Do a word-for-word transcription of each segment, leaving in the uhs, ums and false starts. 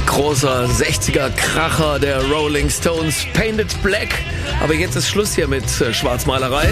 Großer sechziger-Kracher der Rolling Stones, Painted Black. Aber jetzt ist Schluss hier mit äh, Schwarzmalerei.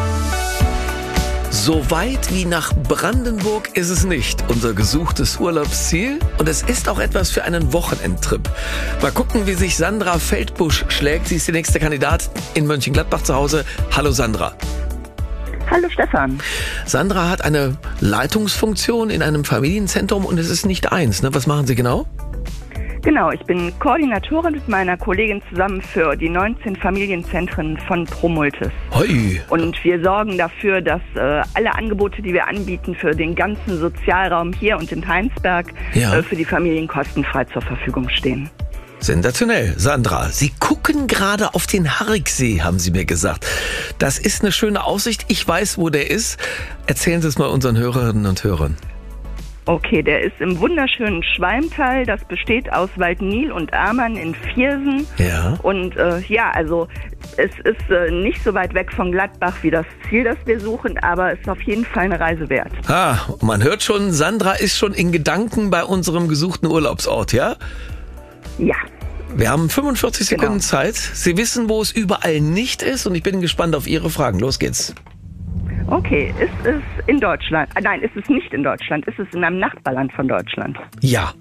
So weit wie nach Brandenburg ist es nicht, unser gesuchtes Urlaubsziel. Und es ist auch etwas für einen Wochenendtrip. Mal gucken, wie sich Sandra Feldbusch schlägt. Sie ist die nächste Kandidatin in Mönchengladbach zu Hause. Hallo Sandra. Hallo Stefan. Sandra hat eine Leitungsfunktion in einem Familienzentrum und es ist nicht eins. Ne? Was machen Sie genau? Genau, ich bin Koordinatorin mit meiner Kollegin zusammen für die neunzehn Familienzentren von Promultis. Hoi. Und wir sorgen dafür, dass äh, alle Angebote, die wir anbieten für den ganzen Sozialraum hier und in Heinsberg, Ja. äh, für die Familien kostenfrei zur Verfügung stehen. Sensationell. Sandra, Sie gucken gerade auf den Hariksee, haben Sie mir gesagt. Das ist eine schöne Aussicht. Ich weiß, wo der ist. Erzählen Sie es mal unseren Hörerinnen und Hörern. Okay, der ist im wunderschönen Schwalmtal. Das besteht aus Waldnil und Amann in Viersen. Ja. Und äh, ja, also es ist äh, nicht so weit weg von Gladbach wie das Ziel, das wir suchen, aber es ist auf jeden Fall eine Reise wert. Ah, man hört schon, Sandra ist schon in Gedanken bei unserem gesuchten Urlaubsort, ja? Ja. Wir haben fünfundvierzig Genau. Sekunden Zeit. Sie wissen, wo es überall nicht ist und ich bin gespannt auf Ihre Fragen. Los geht's. Okay, ist es in Deutschland? Ah, nein, ist es nicht in Deutschland? Ist es in einem Nachbarland von Deutschland? Ja.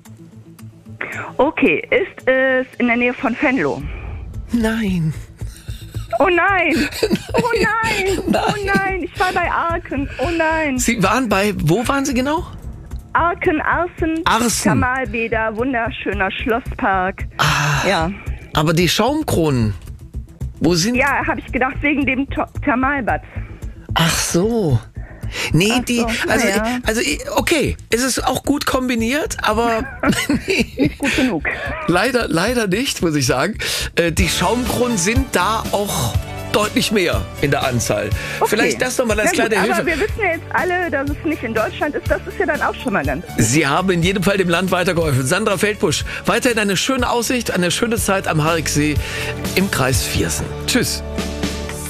Okay, ist es in der Nähe von Venlo? Nein. Oh nein! Oh nein! Nein. Oh nein! Ich war bei Arken. Oh nein! Sie waren bei, wo waren Sie genau? Arken, Arsen, Arsen. Thermalbäder, wunderschöner Schlosspark. Ah, Ja, aber die Schaumkronen, wo sind... ja, habe ich gedacht, wegen dem To- Thermalbad. Ach so. Nee, Ach die, so, also, na ja. also, okay, es ist auch gut kombiniert, aber nee, Gut genug. leider, leider nicht, muss ich sagen. Äh, Die Schaumkronen sind da auch deutlich mehr in der Anzahl. Okay. Vielleicht das nochmal als Na gut, kleine Hilfe. aber wir wissen ja jetzt alle, dass es nicht in Deutschland ist. Das ist ja dann auch schon mal ganz gut. Sie haben in jedem Fall dem Land weitergeholfen. Sandra Feldbusch, weiterhin eine schöne Aussicht, eine schöne Zeit am Hariksee im Kreis Viersen. Tschüss.